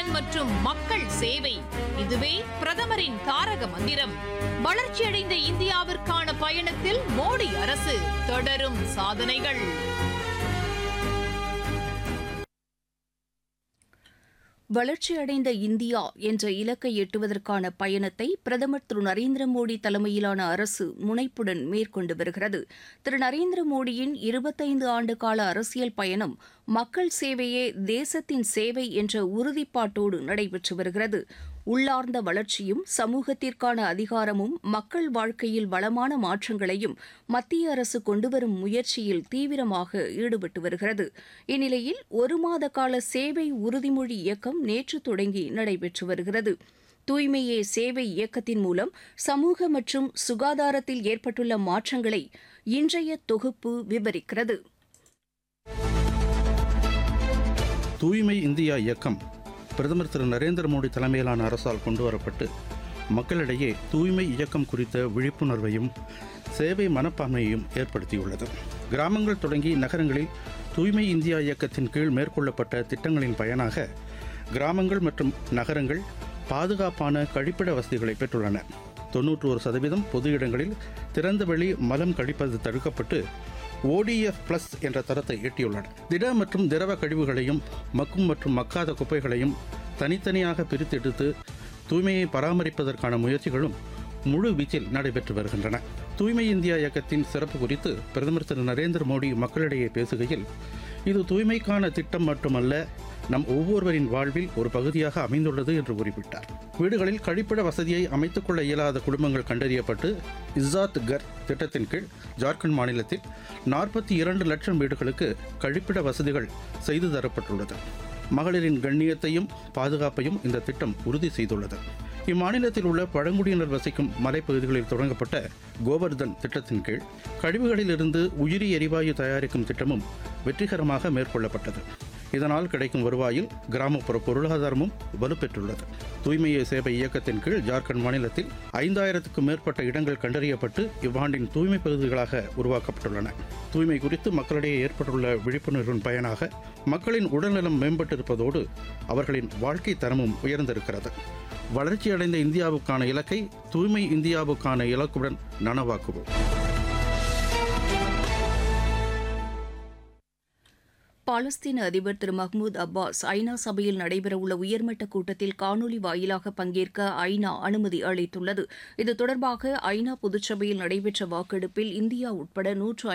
நலன் மற்றும் மக்கள் சேவை, இதுவே பிரதமரின் தாரக மந்திரம். வளர்ச்சியடைந்த இந்தியாவிற்கான பயணத்தில் மோடி அரசு தொடரும் சாதனைகள். வளர்ச்சியடைந்த இந்தியா என்ற இலக்கை எட்டுவதற்கான பயணத்தை பிரதமர் திரு நரேந்திர மோடி தலைமையிலான அரசு முனைப்புடன் மேற்கொண்டு வருகிறது. திரு நரேந்திர மோடியின் 25 ஆண்டு கால அரசியல் பயணம் மக்கள் சேவையே தேசத்தின் சேவை என்ற உறுதிப்பாட்டோடு நடைபெற்று வருகிறது. உள்ளார்ந்த வளர்ச்சியும் சமூகத்திற்கான அதிகாரமும் மக்கள் வாழ்க்கையில் வளமான மாற்றங்களையும் மத்திய அரசு கொண்டுவரும் முயற்சியில் தீவிரமாக ஈடுபட்டு வருகிறது. இந்நிலையில் 1 மாத கால சேவை உறுதிமொழி இயக்கம் நேற்று தொடங்கி நடைபெற்று வருகிறது. தூய்மையே சேவை இயக்கத்தின் மூலம் சமூக மற்றும் சுகாதாரத்தில் ஏற்பட்டுள்ள மாற்றங்களை இன்றைய தொகுப்பு விவரிக்கிறது. தூய்மை இந்தியா இயக்கம் பிரதமர் திரு நரேந்திர மோடி தலைமையிலான அரசால் கொண்டுவரப்பட்டு மக்களிடையே தூய்மை இயக்கம் குறித்த விழிப்புணர்வையும் சேவை மனப்பான்மையையும் ஏற்படுத்தியுள்ளது. கிராமங்கள் தொடங்கி நகரங்களில் தூய்மை இந்தியா இயக்கத்தின் கீழ் மேற்கொள்ளப்பட்ட திட்டங்களின் பயனாக கிராமங்கள் மற்றும் நகரங்கள் பாதுகாப்பான கழிப்பிட வசதிகளை பெற்றுள்ளன. 91% பொது இடங்களில் திறந்தவெளி மலம் கழிப்பது தடுக்கப்பட்டு ODF+ என்ற தரத்தை எட்டியுள்ளன. திட மற்றும் திரவ கழிவுகளையும் மக்கும் மற்றும் மக்காத குப்பைகளையும் தனித்தனியாக பிரித்தெடுத்து தூய்மையை பராமரிப்பதற்கான முயற்சிகளும் முழு வீச்சில் நடைபெற்று வருகின்றன. தூய்மை இந்தியா இயக்கத்தின் சிறப்பு குறித்து பிரதமர் திரு நரேந்திர மோடி மக்களிடையே பேசுகையில், இது தூய்மைக்கான திட்டம் மட்டுமல்ல, நம் ஒவ்வொருவரின் வாழ்வில் ஒரு பகுதியாக அமைந்துள்ளது என்று குறிப்பிட்டார். வீடுகளில் கழிப்பிட வசதியை அமைத்துக் கொள்ள இயலாத குடும்பங்கள் கண்டறியப்பட்டு இஸ்ஸாத் கர் திட்டத்தின் கீழ் ஜார்க்கண்ட் மாநிலத்தில் 42 லட்சம் வீடுகளுக்கு கழிப்பிட வசதிகள் செய்து தரப்பட்டுள்ளது. மகளிரின் கண்ணியத்தையும் பாதுகாப்பையும் இந்த திட்டம் உறுதி செய்துள்ளது. இம்மாநிலத்தில் உள்ள பழங்குடியினர் வசிக்கும் மலைப்பகுதிகளில் தொடங்கப்பட்ட கோவர்தன் திட்டத்தின் கீழ் கழிவுகளிலிருந்து உயிரி எரிவாயு தயாரிக்கும் திட்டமும் வெற்றிகரமாக மேற்கொள்ளப்பட்டது. இதனால் கிடைக்கும் வருவாயில் கிராமப்புற பொருளாதாரமும் வலுப்பெற்றுள்ளது. தூய்மையே சேவை இயக்கத்தின் கீழ் ஜார்க்கண்ட் மாநிலத்தில் 5000க்கும் மேற்பட்ட இடங்கள் கண்டறியப்பட்டு இவ்வாண்டின் தூய்மை பகுதிகளாக உருவாக்கப்பட்டுள்ளன. தூய்மை குறித்து மக்களிடையே ஏற்பட்டுள்ள விழிப்புணர்வின் பயனாக மக்களின் உடல்நலம் மேம்பட்டிருப்பதோடு அவர்களின் வாழ்க்கை தரமும் உயர்ந்திருக்கிறது. வளர்ச்சியடைந்த இந்தியாவுக்கான இலக்கை தூய்மை இந்தியாவுக்கான இலக்குடன் நனவாக்குவோம். பாலஸ்தீன அதிபர் திரு மஹ்மூத் அப்பாஸ் ஐநா சபையில் நடைபெறவுள்ள உயர்மட்ட கூட்டத்தில் காணொலி வாயிலாக பங்கேற்க ஐநா அனுமதி அளித்துள்ளது. இது தொடர்பாக ஐநா பொதுச்சபையில் நடைபெற்ற வாக்கெடுப்பில் இந்தியா உட்பட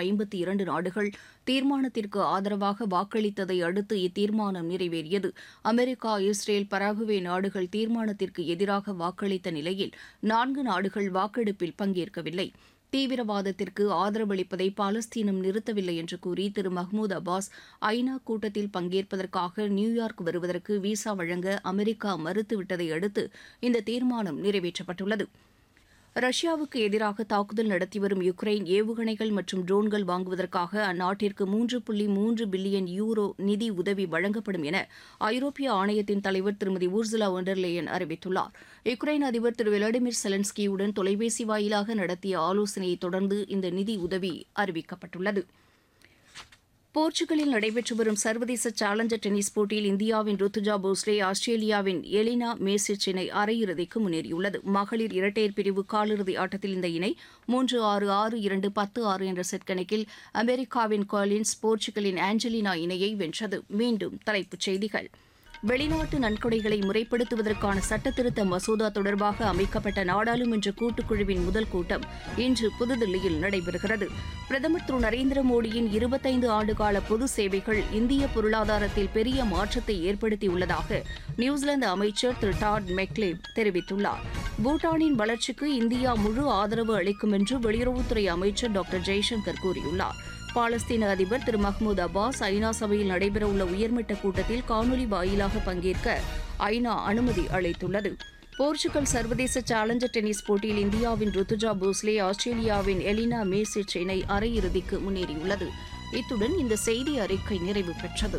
152 நாடுகள் தீர்மானத்திற்கு ஆதரவாக வாக்களித்ததை அடுத்து இத்தீர்மானம் நிறைவேறியது. அமெரிக்கா, இஸ்ரேல், பராகுவே நாடுகள் தீர்மானத்திற்கு எதிராக வாக்களித்த நிலையில் 4 நாடுகள் வாக்கெடுப்பில் பங்கேற்கவில்லை. தீவிரவாதத்திற்கு ஆதரவளிப்பதை பாலஸ்தீனம் நிறுத்தவில்லை என்று கூறி திரு மஹ்மூத் அப்பாஸ் ஐநா கூட்டத்தில் பங்கேற்பதற்காக நியூயார்க் வருவதற்கு விசா வழங்க அமெரிக்கா மறுத்துவிட்டதை அடுத்து இந்த தீர்மானம் நிறைவேற்றப்பட்டுள்ளது. ரஷ்யாவுக்கு எதிராக தாக்குதல் நடத்தி வரும் யுக்ரைன் ஏவுகணைகள் மற்றும் ட்ரோன்கள் வாங்குவதற்காக அந்நாட்டிற்கு 3.3 பில்லியன் யூரோ நிதி உதவி வழங்கப்படும் என ஐரோப்பிய ஆணையத்தின் தலைவர் திருமதி ஊர்சுலா ஒண்டர்லேயன் அறிவித்துள்ளார். யுக்ரைன் அதிபர் திரு விளாடிமிர் செலன்ஸ்கியுடன் தொலைபேசி வாயிலாக நடத்திய ஆலோசனையை தொடர்ந்து இந்த நிதி உதவி அறிவிக்கப்பட்டுள்ளது. போர்ச்சுகலில் நடைபெற்று வரும் சர்வதேச சேலஞ்சர் டென்னிஸ் போட்டியில் இந்தியாவின் ருத்துஜா போஸ்லே ஆஸ்திரேலியாவின் எலினா மேசிச் இணை அரையிறுதிக்கு முன்னேறியுள்ளது. மகளிர் இரட்டையர் பிரிவு காலிறுதி ஆட்டத்தில் இந்த இணை 3-6, 6-2, 10-6 என்ற செட் கணக்கில் அமெரிக்காவின் காலின்ஸ், போர்ச்சுகலின் ஆஞ்சலினா இணையை வென்றது. மீண்டும் தலைப்புச் செய்திகள். வெளிநாட்டு நன்கொடைகளை முறைப்படுத்துவதற்கான சட்டத்திருத்த மசோதா தொடர்பாக அமைக்கப்பட்ட நாடாளுமன்ற கூட்டுக்குழுவின் முதல் கூட்டம் இன்று புதுதில்லியில் நடைபெறுகிறது. பிரதமர் திரு நரேந்திர மோடியின் 25 ஆண்டுகால பொது சேவைகள் இந்திய பொருளாதாரத்தில் பெரிய மாற்றத்தை ஏற்படுத்தியுள்ளதாக நியூசிலாந்து அமைச்சர் திரு டாட் மெக்லேவ் தெரிவித்துள்ளார். பூட்டானின் வளர்ச்சிக்கு இந்தியா முழு ஆதரவு அளிக்கும் என்று வெளியுறவுத்துறை அமைச்சர் டாக்டர் ஜெய்சங்கர் கூறியுள்ளார். பாலஸ்தீன அதிபர் திரு மஹ்மூத் அப்பாஸ் ஐநா சபையில் நடைபெறவுள்ள உயர்மட்ட கூட்டத்தில் காணொலி வாயிலாக பங்கேற்க ஐநா அனுமதி அளித்துள்ளது. போர்ச்சுகல் சர்வதேச சேலஞ்சர் டென்னிஸ் போட்டியில் இந்தியாவின் ருத்துஜா போஸ்லே ஆஸ்திரேலியாவின் எலினா மேசிச் இணை அரையிறுதிக்கு முன்னேறியுள்ளது. இத்துடன் இந்த செய்தி அறிக்கை நிறைவு பெற்றது.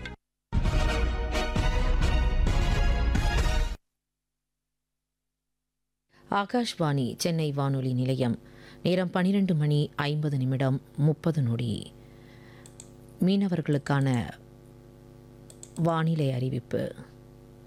ஆகாஷ்வாணி சென்னை வானொலி நிலையம். நேரம் 12:50 மீனவர்களுக்கான வானிலை அறிவிப்பு.